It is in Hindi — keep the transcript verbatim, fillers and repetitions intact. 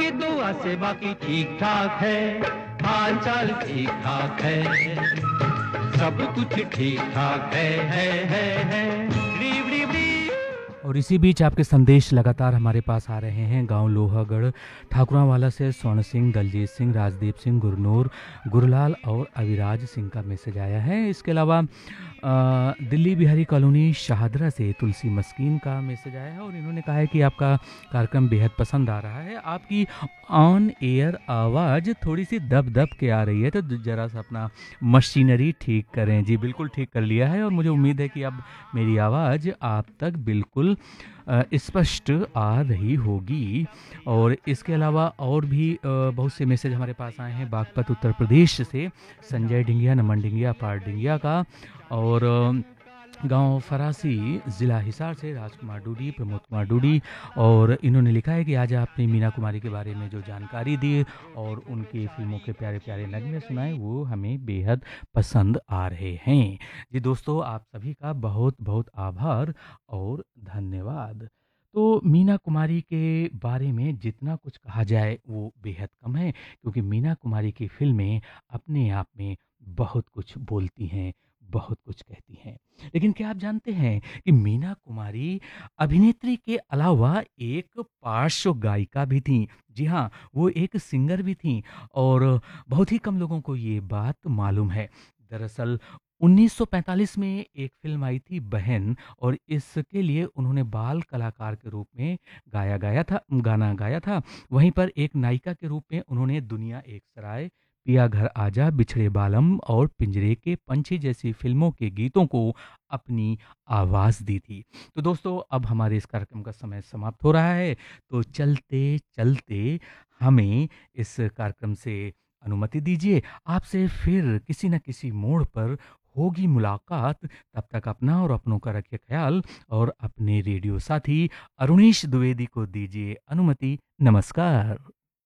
की दुआ से बाकी ठीक ठाक है, हाल चाल ठीक ठाक है, सब कुछ ठीक ठाक है है है है डी डी डी। और इसी बीच आपके संदेश लगातार हमारे पास आ रहे हैं। गांव लोहागढ़ ठाकुरावाला से स्वर्ण सिंह, दलजीत सिंह, राजदीप सिंह, गुरनूर, गुरलाल और अविराज सिंह का मैसेज आया है। इसके अलावा अ, दिल्ली बिहारी कॉलोनी शाहदरा से तुलसी मस्कीन का मैसेज आया है और इन्होंने कहा है कि आपका कार्यक्रम बेहद पसंद आ रहा है। आपकी ऑन एयर आवाज़ थोड़ी सी दब दब के आ रही है, तो ज़रा सा अपना मशीनरी ठीक करें। जी बिल्कुल ठीक कर लिया है और मुझे उम्मीद है कि अब मेरी आवाज़ आप तक बिल्कुल अ, स्पष्ट आ रही होगी। और इसके अलावा और भी अ, बहुत से मैसेज हमारे पास आए हैं। बागपत उत्तर प्रदेश से संजय डिंगिया, नमन डिंगिया, पार डिंगिया का, और गांव फरासी ज़िला हिसार से राजकुमार डूडी, प्रमोद कुमार डूडी, और इन्होंने लिखा है कि आज आपने मीना कुमारी के बारे में जो जानकारी दी और उनकी फिल्मों के प्यारे प्यारे नगमे सुनाए वो हमें बेहद पसंद आ रहे हैं। जी दोस्तों, आप सभी का बहुत बहुत आभार और धन्यवाद। तो मीना कुमारी के बारे में जितना कुछ कहा जाए वो बेहद कम है, क्योंकि मीना कुमारी की फिल्में अपने आप में बहुत कुछ बोलती हैं, बहुत कुछ कहती हैं। लेकिन क्या आप जानते हैं कि मीना कुमारी अभिनेत्री के अलावा एक पार्श्व गायिका भी थीं। जी हाँ, वो एक सिंगर भी थीं और बहुत ही कम लोगों को ये बात मालूम है। दरअसल उन्नीस सौ पैंतालीस में एक फिल्म आई थी बहन, और इसके लिए उन्होंने बाल कलाकार के रूप में गाया गाया था गाना गाया था। वहीं पर एक नायिका के रूप में उन्होंने दुनिया एक सराय, पिया घर आजा, बिछड़े बालम और पिंजरे के पंछी जैसी फिल्मों के गीतों को अपनी आवाज़ दी थी। तो दोस्तों, अब हमारे इस कार्यक्रम का समय समाप्त हो रहा है, तो चलते चलते हमें इस कार्यक्रम से अनुमति दीजिए। आपसे फिर किसी न किसी मोड़ पर होगी मुलाकात। तब तक अपना और अपनों का रखिए ख्याल और अपने रेडियो साथी अरुणेश द्विवेदी को दीजिए अनुमति। नमस्कार।